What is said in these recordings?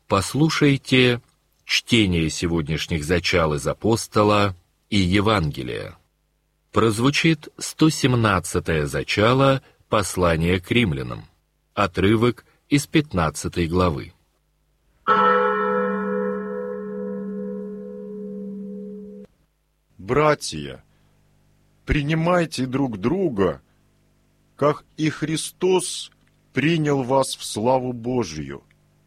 Послушайте чтение сегодняшних зачал из Апостола и Евангелия. Прозвучит 117-е зачало послания к римлянам, отрывок из 15 главы. Братья, принимайте друг друга, как и Христос принял вас в славу Божию.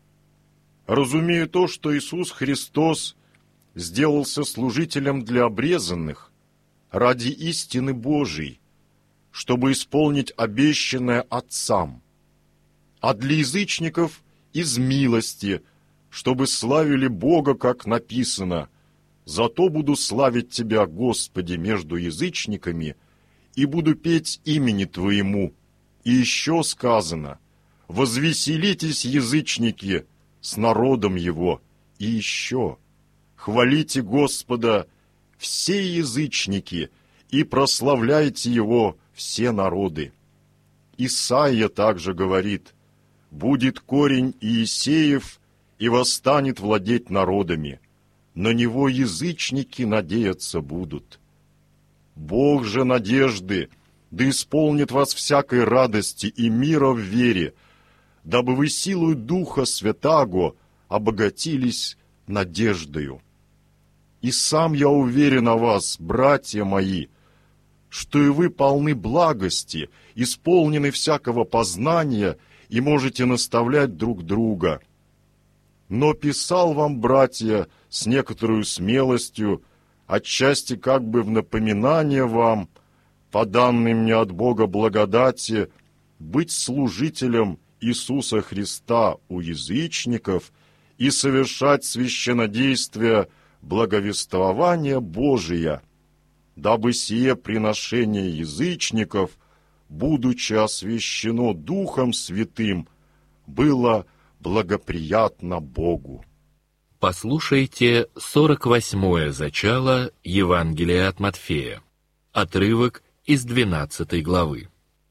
Разумею то, что Иисус Христос сделался служителем для обрезанных ради истины Божией, чтобы исполнить обещанное Отцам, а для язычников из милости, чтобы славили Бога, как написано: «Зато буду славить Тебя, Господи, между язычниками, и буду петь имени Твоему». И еще сказано: «Возвеселитесь, язычники, с народом Его». И еще: «Хвалите Господа, все язычники, и прославляйте Его, все народы». Исаия также говорит: «Будет корень Иисеев, и восстанет владеть народами. На него язычники надеяться будут». Бог же надежды да исполнит вас всякой радости и мира в вере, дабы вы силою Духа Святаго обогатились надеждою. И сам я уверен о вас, братья мои, что и вы полны благости, исполнены всякого познания и можете наставлять друг друга. Но писал вам, братья, с некоторой смелостью, отчасти как бы в напоминание вам, по данной мне от Бога благодати, быть служителем Иисуса Христа у язычников и совершать священнодействие благовествования Божия, дабы сие приношение язычников, будучи освящено Духом Святым, было благоприятно Богу. Послушайте 48-е зачало Евангелия от Матфея, отрывок из 12 главы.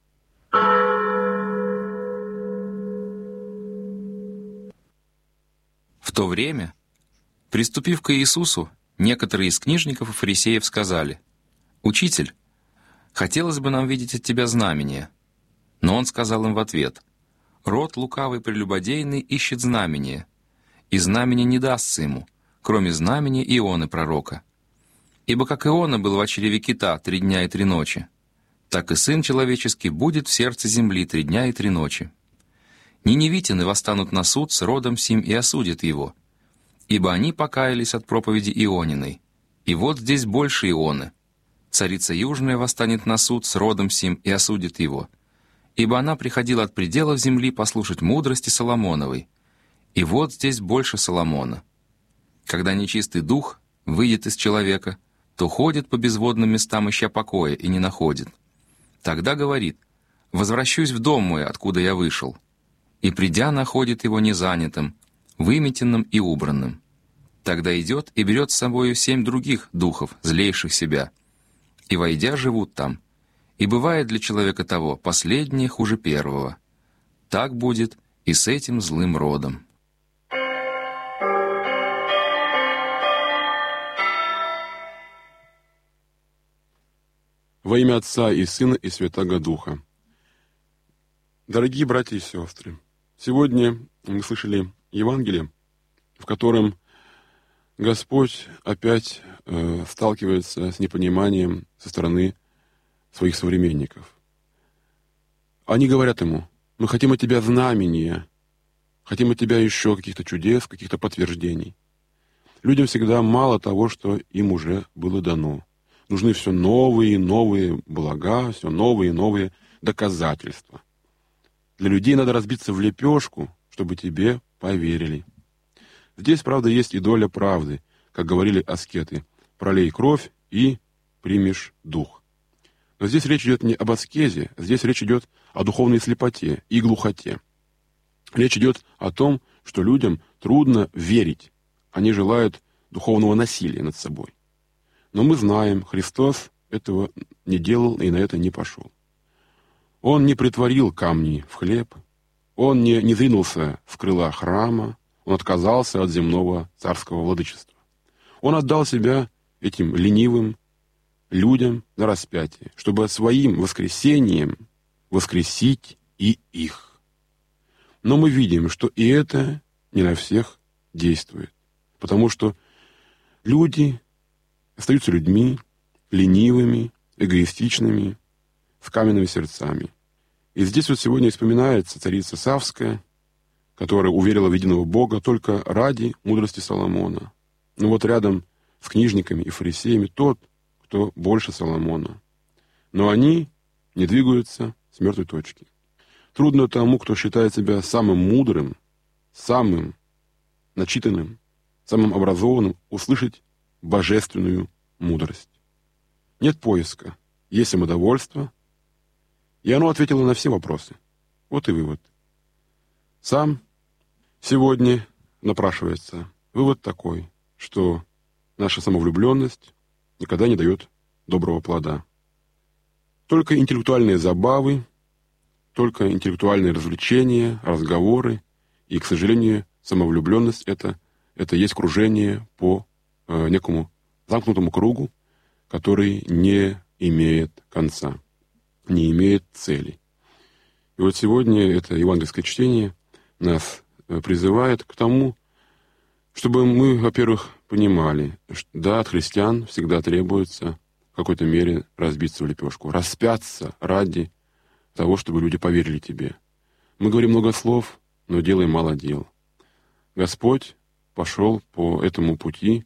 В то время, приступив к Иисусу, некоторые из книжников и фарисеев сказали: «Учитель, хотелось бы нам видеть от тебя знамение». Но он сказал им в ответ: «Род лукавый прелюбодейный ищет знамение, и знамение не дастся ему, кроме знамения Ионы пророка. Ибо как Иона был в чреве кита 3 дня и 3 ночи, так и Сын Человеческий будет в сердце земли 3 дня и 3 ночи. Ниневитяне восстанут на суд с родом сим и осудят его, ибо они покаялись от проповеди Иониной, и вот здесь больше Ионы. Царица Южная восстанет на суд с родом сим и осудит его, ибо она приходила от пределов земли послушать мудрости Соломоновой, и вот здесь больше Соломона. Когда нечистый дух выйдет из человека, то ходит по безводным местам, ища покоя, и не находит. Тогда говорит: «Возвращусь в дом мой, откуда я вышел». И, придя, находит его незанятым, выметенным и убранным. Тогда идет и берет с собою 7 других духов, злейших себя, и, войдя, живут там. И бывает для человека того последнее хуже первого. Так будет и с этим злым родом». Во имя Отца и Сына и Святаго Духа. Дорогие братья и сестры, сегодня мы слышали Евангелие, в котором Господь опять сталкивается с непониманием со стороны своих современников. Они говорят ему: «Мы хотим от тебя знамения, хотим от тебя еще каких-то чудес, каких-то подтверждений». Людям всегда мало того, что им уже было дано. Нужны все новые и новые блага, все новые и новые доказательства. Для людей надо разбиться в лепешку, чтобы тебе поверили. Здесь, правда, есть и доля правды, как говорили аскеты: «Пролей кровь и примешь дух». Но здесь речь идет не об аскезе, здесь речь идет о духовной слепоте и глухоте. Речь идет о том, что людям трудно верить. Они желают духовного насилия над собой. Но мы знаем, Христос этого не делал и на это не пошел. Он не претворил камни в хлеб, Он не зринулся с крыла храма, Он отказался от земного царского владычества. Он отдал себя этим ленивым людям на распятие, чтобы своим воскресением воскресить и их. Но мы видим, что и это не на всех действует, потому что люди остаются людьми, ленивыми, эгоистичными, с каменными сердцами. И здесь вот сегодня вспоминается царица Савская, которая уверила в единого Бога только ради мудрости Соломона. Но вот рядом с книжниками и фарисеями тот, кто больше Соломона. Но они не двигаются с мертвой точки. Трудно тому, кто считает себя самым мудрым, самым начитанным, самым образованным, услышать божественную мудрость. Нет поиска, есть самодовольство, и оно ответило на все вопросы. Вот и вывод. Сам сегодня напрашивается вывод такой, что наша самовлюбленность никогда не дает доброго плода. Только интеллектуальные забавы, только интеллектуальные развлечения, разговоры, и, к сожалению, самовлюбленность — это есть кружение по некому замкнутому кругу, который не имеет конца, не имеет цели. И вот сегодня это евангельское чтение нас призывает к тому, чтобы мы, во-первых, понимали, что да, от христиан всегда требуется в какой-то мере разбиться в лепешку, распяться ради того, чтобы люди поверили тебе. Мы говорим много слов, но делаем мало дел. Господь пошел по этому пути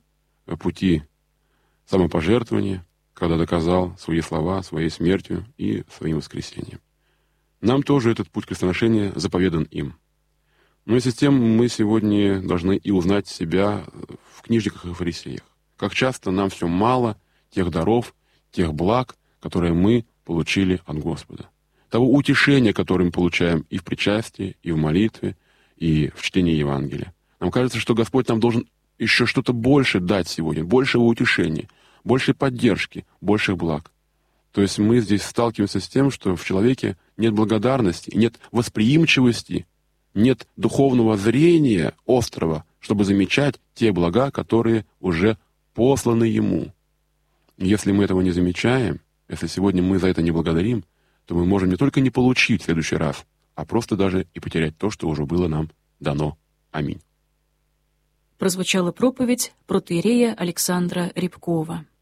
самопожертвования, когда доказал свои слова своей смертью и своим воскресением. Нам тоже этот путь крестоношения заповедан им. Но вместе с тем мы сегодня должны и узнать себя в книжниках и фарисеях. Как часто нам все мало тех даров, тех благ, которые мы получили от Господа. Того утешения, которое мы получаем и в причастии, и в молитве, и в чтении Евангелия. Нам кажется, что Господь нам должен еще что-то больше дать сегодня, большего утешения, большей поддержки, больших благ. То есть мы здесь сталкиваемся с тем, что в человеке нет благодарности, нет восприимчивости, нет духовного зрения острого, чтобы замечать те блага, которые уже посланы ему. И если мы этого не замечаем, если сегодня мы за это не благодарим, то мы можем не только не получить в следующий раз, а просто даже и потерять то, что уже было нам дано. Аминь. Прозвучала проповедь протоиерея Александра Рябкова.